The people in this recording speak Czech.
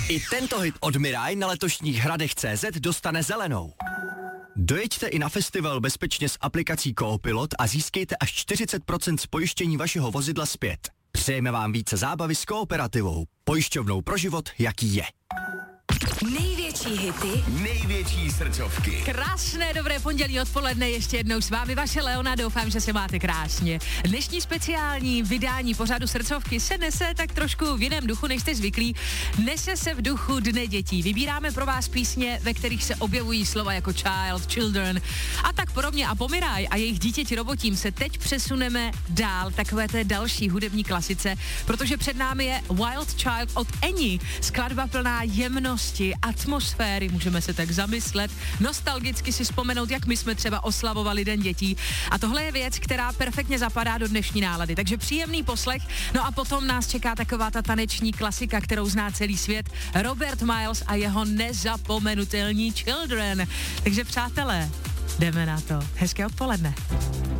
I tento hit od Mirai na letošních Hradech.cz dostane zelenou. Dojeďte i na festival bezpečně s aplikací Coopilot a získejte až 40% z pojištění vašeho vozidla zpět. Přejeme vám více zábavy s Kooperativou, pojišťovnou pro život, jaký je. Největší hity, největší srdcovky. Krásné dobré pondělí odpoledne, ještě jednou s vámi vaše Leona, doufám, že se máte krásně. Dnešní speciální vydání pořadu srdcovky se nese tak trošku v jiném duchu, než jste zvyklí. Nese se v duchu Dne dětí. Vybíráme pro vás písně, ve kterých se objevují slova jako child, children a tak podobně. A po Mirai a jejich dítěti robotím se teď přesuneme dál, takové té další hudební klasice, protože před námi je Wild Child od Eni. Skladba plná jemnosti, atmosféry, můžeme se tak zamyslet, nostalgicky si vzpomenout, jak my jsme třeba oslavovali Den dětí. A tohle je věc, která perfektně zapadá do dnešní nálady. Takže příjemný poslech. No a potom nás čeká taková ta taneční klasika, kterou zná celý svět. Robert Miles a jeho nezapomenutelní Children. Takže přátelé, jdeme na to. Hezké odpoledne.